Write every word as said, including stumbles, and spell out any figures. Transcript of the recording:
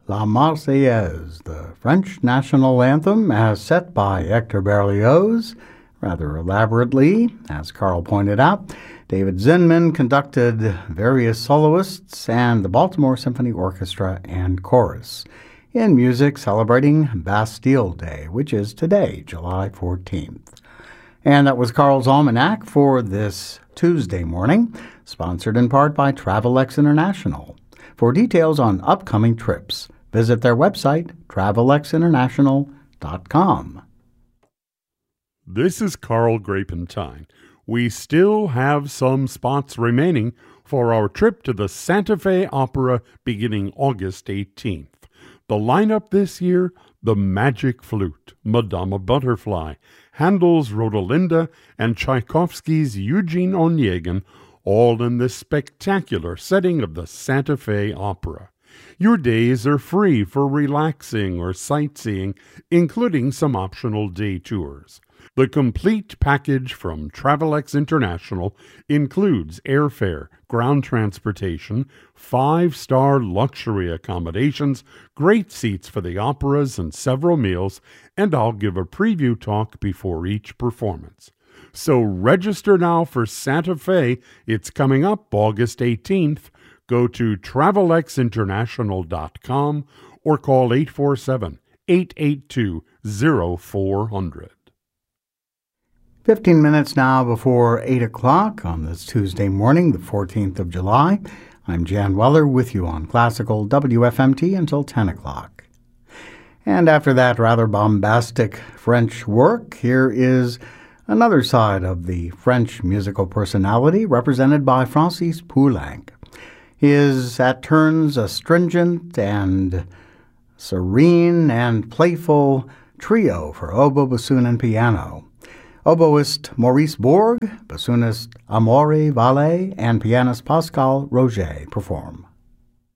La Marseillaise, the French national anthem as set by Hector Berlioz, rather elaborately, as Carl pointed out. David Zinman conducted various soloists and the Baltimore Symphony Orchestra and Chorus in music celebrating Bastille Day, which is today, July fourteenth. And that was Carl's Almanac for this Tuesday morning, sponsored in part by Travelex International. For details on upcoming trips, visit their website, travelex international dot com. This is Carl Grapentine. We still have some spots remaining for our trip to the Santa Fe Opera beginning August eighteenth. The lineup this year: The Magic Flute, Madama Butterfly, Handel's Rodolinda, and Tchaikovsky's Eugene Onegin, all in the spectacular setting of the Santa Fe Opera. Your days are free for relaxing or sightseeing, including some optional day tours. The complete package from Travelex International includes airfare, ground transportation, five-star luxury accommodations, great seats for the operas and several meals, and I'll give a preview talk before each performance. So register now for Santa Fe. It's coming up August eighteenth. Go to travelex international dot com or call eight four seven, eight eight two, zero four zero zero. Fifteen minutes now before eight o'clock on this Tuesday morning, the fourteenth of July. I'm Jan Weller with you on Classical W F M T until ten o'clock. And after that rather bombastic French work, here is another side of the French musical personality represented by Francis Poulenc. He is at turns astringent and serene and playful trio for oboe, bassoon, and piano. Oboist Maurice Bourg, bassoonist Amaury Vallet, and pianist Pascal Roger perform.